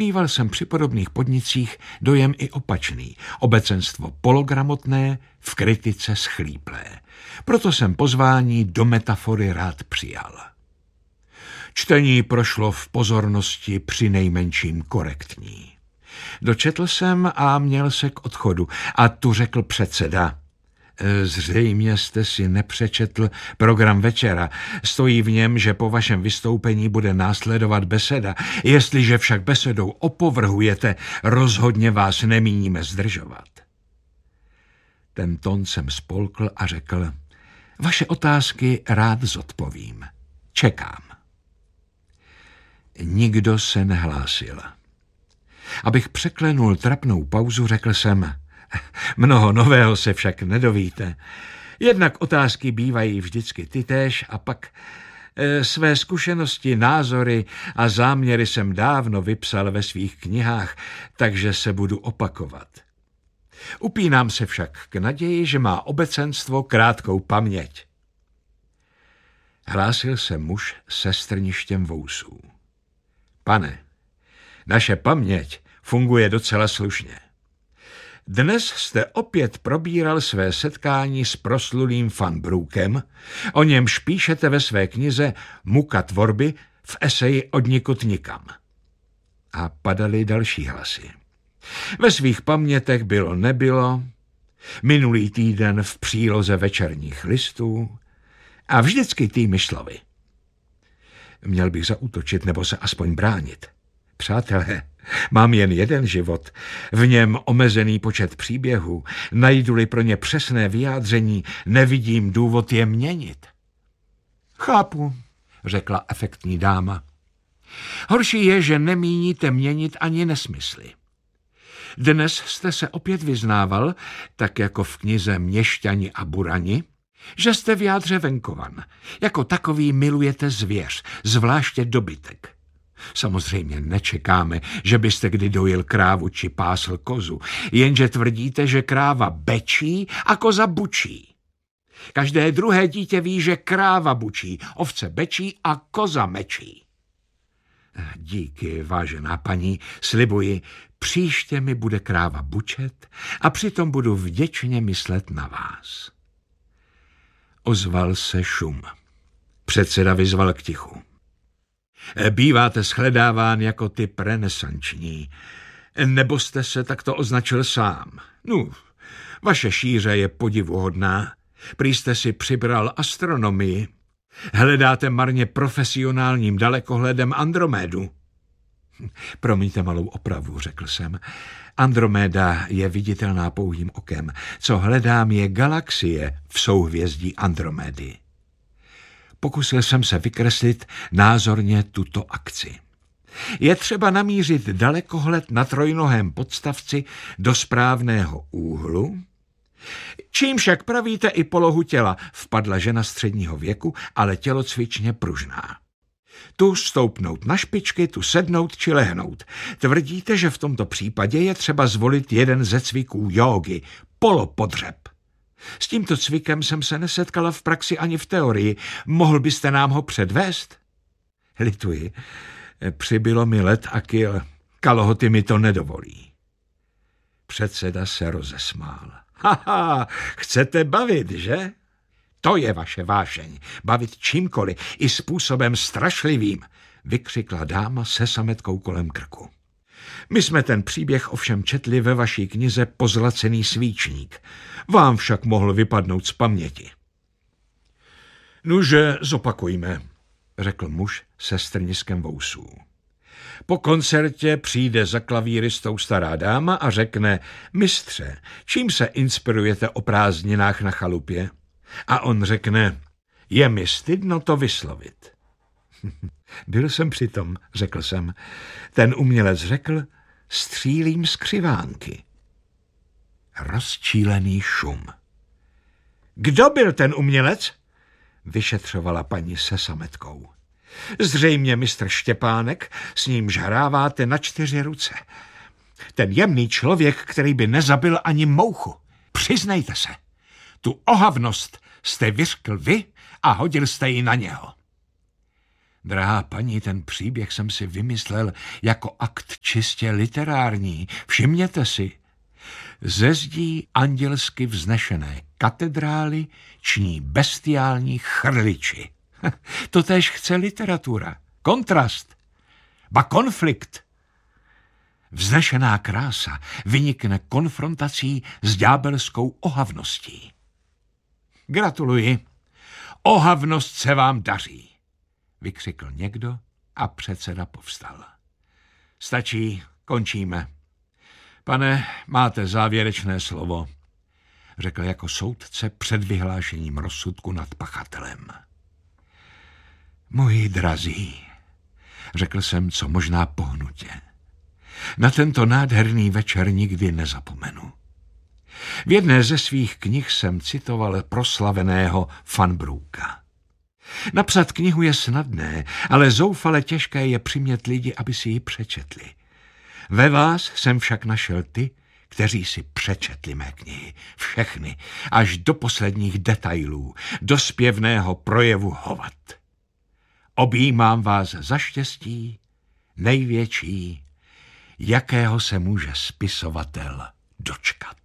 Mýval jsem při podobných podnicích dojem i opačný. Obecenstvo pologramotné, v kritice schlíplé. Proto jsem pozvání do metafory rád přijal. Čtení prošlo v pozornosti přinejmenším korektní. Dočetl jsem a měl se k odchodu. A tu řekl předseda: Zřejmě jste si nepřečetl program večera. Stojí v něm, že po vašem vystoupení bude následovat beseda. Jestliže však besedou opovrhujete, rozhodně vás nemíníme zdržovat. Ten tón jsem spolkl a řekl: Vaše otázky rád zodpovím. Čekám. Nikdo se nehlásil. Abych překlenul trapnou pauzu, řekl jsem: Mnoho nového se však nedovíte. Jednak otázky bývají vždycky tytéž a pak své zkušenosti, názory a záměry jsem dávno vypsal ve svých knihách, takže se budu opakovat. Upínám se však k naději, že má obecenstvo krátkou paměť. Hlásil se muž se strništěm vousů. Pane, naše paměť funguje docela slušně. Dnes jste opět probíral své setkání s proslulým Van Brookem, o němž píšete ve své knize Muka tvorby v eseji Odnikud nikam. A padaly další hlasy. Ve svých pamětech bylo nebylo, minulý týden v příloze Večerních listů a vždycky tými slovy. Měl bych zaútočit nebo se aspoň bránit. Přátelé, mám jen jeden život, v něm omezený počet příběhů, najdu-li pro ně přesné vyjádření, nevidím důvod je měnit. Chápu, řekla efektní dáma. Horší je, že nemíníte měnit ani nesmysly. Dnes jste se opět vyznával, tak jako v knize Měšťani a burani, že jste v jádře venkovan. Jako takový milujete zvěř, zvláště dobytek. Samozřejmě nečekáme, že byste kdy dojil krávu či pásl kozu, jenže tvrdíte, že kráva bečí a koza bučí. Každé druhé dítě ví, že kráva bučí, ovce bečí a koza mečí. Díky, vážená paní, slibuji, příště mi bude kráva bučet a přitom budu vděčně myslet na vás. Ozval se šum. Předseda vyzval k tichu. Býváte shledáván jako typ renesanční, nebo jste se takto označil sám? Vaše šíře je podivuhodná. Prý jste si přibral astronomii. Hledáte marně profesionálním dalekohledem Andromédu. Promiňte malou opravu, řekl jsem. Androméda je viditelná pouhým okem. Co hledám, je galaxie v souhvězdí Andromédy. Pokusil jsem se vykreslit názorně tuto akci. Je třeba namířit dalekohled na trojnohém podstavci do správného úhlu, čím však pravíte i polohu těla, vpadla žena středního věku, ale tělocvičně pružná. Tu stoupnout na špičky, tu sednout či lehnout. Tvrdíte, že v tomto případě je třeba zvolit jeden ze cviků jógy, polopodřeb. S tímto cvikem jsem se nesetkala v praxi ani v teorii. Mohl byste nám ho předvést? Lituji, přibylo mi let a kil. Kalhoty mi to nedovolí. Předseda se rozesmál. Haha, chcete bavit, že? To je vaše vášeň. Bavit čímkoliv, i způsobem strašlivým, vykřikla dáma se sametkou kolem krku. My jsme ten příběh ovšem četli ve vaší knize Pozlacený svíčník. Vám však mohl vypadnout z paměti. Nuže, zopakujme, řekl muž se strniskem vousů. Po koncertě přijde za klavíristou stará dáma a řekne: Mistře, čím se inspirujete o prázdninách na chalupě? A on řekne: Je mi stydno to vyslovit. Byl jsem přitom, řekl jsem. Ten umělec řekl: Střílím z křivánky. Rozčílený šum. Kdo byl ten umělec? Vyšetřovala paní se sametkou. Zřejmě mistr Štěpánek, s nímž hráváte na 4 ruce. Ten jemný člověk, který by nezabil ani mouchu. Přiznejte se, tu ohavnost jste vyřkl vy a hodil jste ji na něho. Drahá paní, ten příběh jsem si vymyslel jako akt čistě literární. Všimněte si. Ze zdí andělsky vznešené katedrály ční bestiální chrliči. Totéž chce literatura. Kontrast. Ba konflikt. Vznešená krása vynikne konfrontací s ďábelskou ohavností. Gratuluji. Ohavnost se vám daří, vykřikl někdo a předseda povstal. Stačí, končíme. Pane, máte závěrečné slovo, řekl jako soudce před vyhlášením rozsudku nad pachatelem. Moji drazí, řekl jsem co možná pohnutě, na tento nádherný večer nikdy nezapomenu. V jedné ze svých knih jsem citoval proslaveného Van Brooka. Napsat knihu je snadné, ale zoufale těžké je přimět lidi, aby si ji přečetli. Ve vás jsem však našel ty, kteří si přečetli mé knihy. Všechny, až do posledních detailů, do zpěvného projevu hovat. Objímám vás za štěstí, největší, jakého se může spisovatel dočkat.